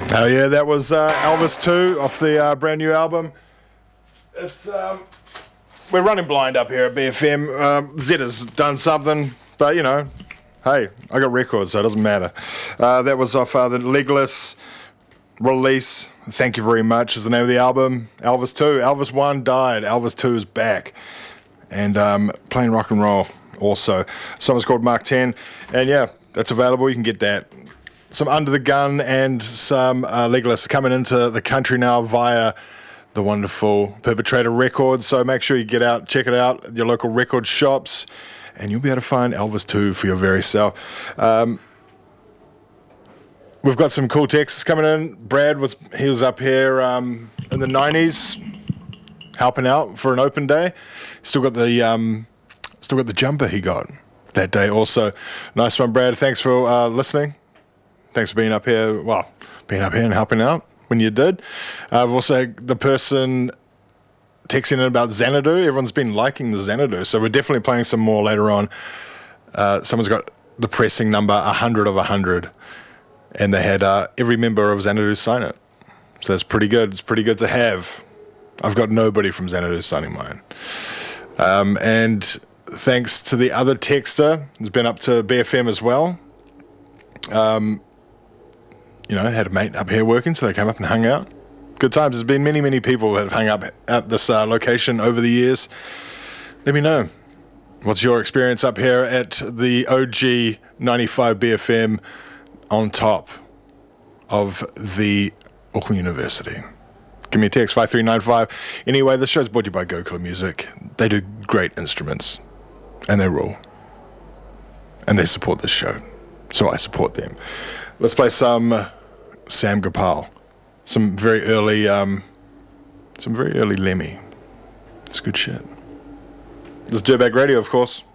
Oh yeah, that was Elvis 2 off the brand new album. It's we're running blind up here at BFM. Zed has done something, but you know, hey, I got records, so it doesn't matter. That was off the Legless release. Thank you very much is the name of the album. Elvis 2. Elvis 1 died. Elvis 2 is back. And playing rock and roll also. Song's called Mark 10. And yeah, that's available. You can get that. Some Under the Gun and some Legless coming into the country now via the wonderful Perpetrator Records. So make sure you get out, check it out at your local record shops, and you'll be able to find Elvis 2 for your very self. We've got some cool texts coming in. Brad was up here in the 90s helping out for an open day. Still got the jumper he got that day also. Nice one, Brad. Thanks for listening. Thanks for being up here. Well, being up here and helping out when you did. I've also the person texting in about Xanadu. Everyone's been liking the Xanadu, so we're definitely playing some more later on. Someone's got the pressing number 100 of 100, and they had every member of Xanadu sign it. So that's pretty good. It's pretty good to have. I've got nobody from Xanadu signing mine. And thanks to the other texter who's been up to BFM as well. You know, had a mate up here working, so they came up and hung out. Good times. There's been many, many people that have hung up at this location over the years. Let me know. What's your experience up here at the OG 95 BFM on top of the Auckland University? Give me a text, 5395. Anyway, this show's brought to you by Go Killer Music. They do great instruments, and they rule. And they support this show, so I support them. Let's play some Sam Gopal. Some very early Lemmy. It's good shit. This is Dirtbag Radio, of course.